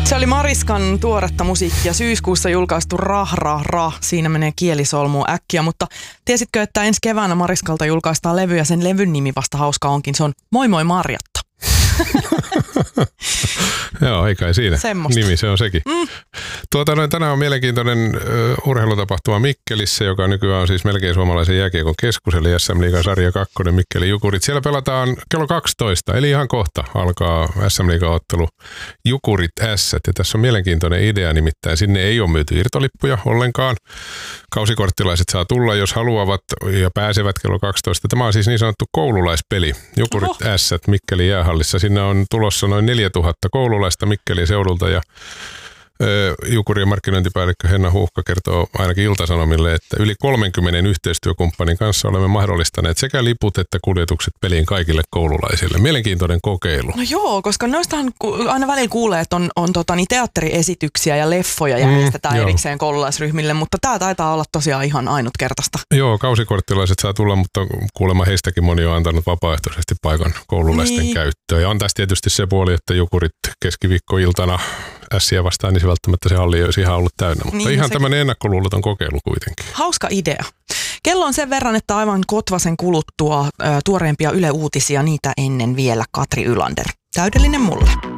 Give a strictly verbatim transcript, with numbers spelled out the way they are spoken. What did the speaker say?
Se oli Mariskan tuoretta musiikkia, syyskuussa julkaistu Rah Rah Rah. Siinä menee kielisolmuun äkkiä, mutta tiesitkö, että ensi keväänä Mariskalta julkaistaan levy ja sen levyn nimi vasta hauska onkin. Se on Moi Moi Marjatta. Joo, ei kai siinä. Semmosta. Nimi se on sekin. Mm. Tuota, noin, tänään on mielenkiintoinen uh, urheilutapahtuma Mikkelissä, joka nykyään on siis melkein suomalaisen jääkiekon keskus, eli S M-liigan sarja kakkonen Mikkeli Jukurit. Siellä pelataan kello kaksitoista, eli ihan kohta alkaa S M-liigan ottelu Jukurit S. Ja tässä on mielenkiintoinen idea, nimittäin sinne ei ole myyty irtolippuja ollenkaan. Kausikorttilaiset saa tulla, jos haluavat ja pääsevät kello kaksitoista. Tämä on siis niin sanottu koululaispeli. Jukurit Oho. S Mikkeli jäähallissa. Sinne on tulossa noin neljätuhatta koululaista Mikkelin seudulta ja ö, Jukurien markkinointipäällikkö Henna Huuhka kertoo ainakin Ilta-Sanomille, että yli kolmenkymmenen yhteistyökumppanin kanssa olemme mahdollistaneet sekä liput että kuljetukset peliin kaikille koululaisille. Mielenkiintoinen kokeilu. No joo, koska noistahan aina välillä kuulee, että on, on tota, niin teatteriesityksiä ja leffoja järjestetään mm, erikseen koululaisryhmille, mutta tämä taitaa olla tosiaan ihan ainutkertaista. Joo, kausikorttilaiset saa tulla, mutta kuulemma heistäkin moni on antanut vapaaehtoisesti paikan koululaisten niin. käyttöön. Ja on tässä tietysti se puoli, että Jukurit keskiviikkoiltana ässiä vastaan, niin se välttämättä se halli ei olisi ihan ollut täynnä. Mutta niin, ihan se... tämmöinen ennakkoluuloton kokeilu kuitenkin. Hauska idea. Kello on sen verran, että aivan Kotvasen kuluttua ä, tuoreempia Yle Uutisia niitä ennen vielä Katri Ylander. Täydellinen mulle.